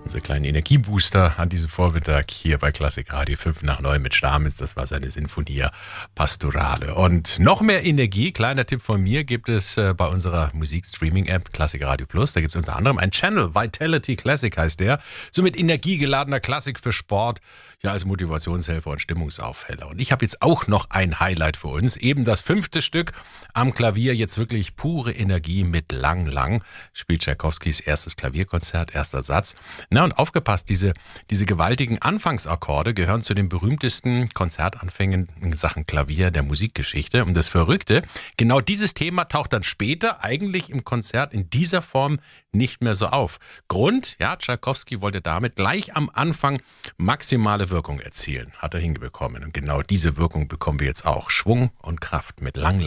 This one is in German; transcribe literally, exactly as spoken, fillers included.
Unsere kleinen Energiebooster an diesem Vormittag hier bei Klassik Radio fünf nach neun mit Stamitz. Das war seine Sinfonia Pastorale. Und noch mehr Energie, kleiner Tipp von mir, gibt es äh, bei unserer Musikstreaming-App Klassik Radio Plus. Da gibt es unter anderem einen Channel, Vitality Classic heißt der. So mit energiegeladener Klassik für Sport, ja als Motivationshelfer und Stimmungsaufheller. Und ich habe jetzt auch noch ein Highlight für uns. Eben das fünfte Stück am Klavier, jetzt wirklich pure Energie mit Lang Lang. Spielt Tschaikowskis erstes Klavierkonzert, erster Satz. Na und aufgepasst, diese, diese gewaltigen Anfangsakkorde gehören zu den berühmtesten Konzertanfängen in Sachen Klavier der Musikgeschichte. Und das Verrückte, genau dieses Thema taucht dann später eigentlich im Konzert in dieser Form nicht mehr so auf. Grund, ja, Tschaikowski wollte damit gleich am Anfang maximale Wirkung erzielen. Hat er hinbekommen. Und genau diese Wirkung bekommen wir jetzt auch. Schwung und Kraft mit Lang